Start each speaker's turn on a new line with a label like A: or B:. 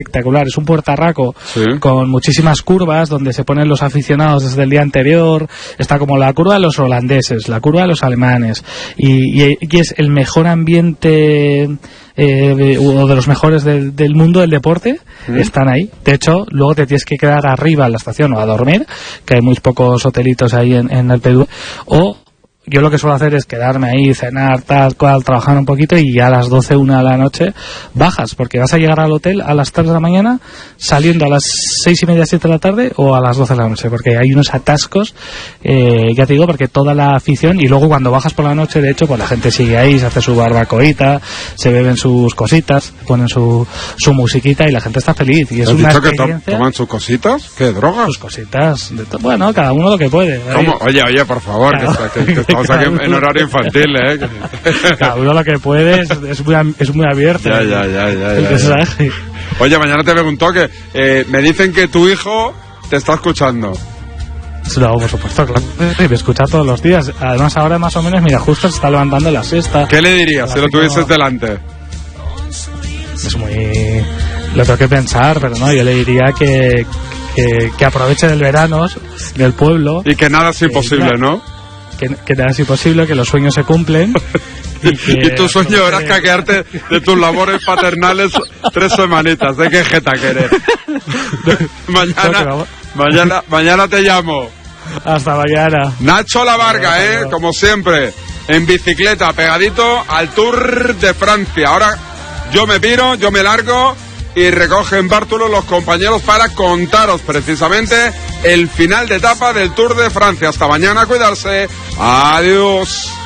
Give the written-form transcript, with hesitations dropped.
A: espectacular, es un puertarraco con muchísimas curvas donde se ponen los aficionados desde el día anterior. Está como la curva de los holandeses, la curva de los alemanes, y es el mejor ambiente uno de los mejores del mundo del deporte. Están ahí. De hecho, luego te tienes que quedar arriba en la estación o a dormir, que hay muy pocos hotelitos ahí en el Perú, o yo lo que suelo hacer es quedarme ahí, cenar, tal cual, trabajar un poquito, y ya a las 12, 1 de la noche bajas, porque vas a llegar al hotel a las 3 de la mañana, saliendo a las 6 y media, 7 de la tarde o a las 12 de la noche, porque hay unos atascos, ya te digo, porque toda la afición, y luego cuando bajas por la noche, de hecho, pues la gente sigue ahí, se hace su barbacoita, se beben sus cositas, ponen su musiquita y la gente está feliz. Y es una experiencia.
B: ¿Que toman sus cositas? ¿Qué drogas?
A: Sus cositas. Bueno, cada uno lo que puede.
B: ¿Cómo? Oye, por favor, claro. que estamos aquí en horario infantil,
A: Cada uno lo que puede, es muy abierto.
B: Ya. Oye, mañana te preguntó que me dicen que tu hijo te está escuchando.
A: No, por supuesto, claro. Me escucha todos los días. Además, ahora más o menos, mira, justo se está levantando la siesta.
B: ¿Qué le dirías si lo tuvieses delante?
A: Es muy... Lo tengo que pensar, pero no, yo le diría que aproveche del verano, del pueblo.
B: Y que nada es imposible, ¿no?
A: Que nada es imposible, que los sueños se cumplen.
B: Y tu sueño era caquearte de tus labores paternales 3 semanitas. ¿De qué jeta que eres? Mañana te llamo.
A: Hasta mañana.
B: Nacho Lavarga, como siempre, en bicicleta, pegadito al Tour de Francia. Ahora yo me piro, yo me largo y recogen Bártulo los compañeros para contaros precisamente el final de etapa del Tour de Francia. Hasta mañana, cuidarse. Adiós.